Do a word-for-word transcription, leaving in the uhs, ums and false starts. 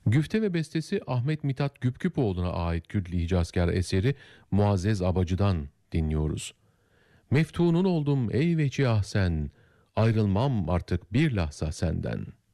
Güfte ve bestesi Ahmet Mithat Güpküpoğlu'na ait Kürdili Hicazkar eseri Muazzez Abacı'dan dinliyoruz. Meftunun oldum ey vecih sen, ayrılmam artık bir lahza senden.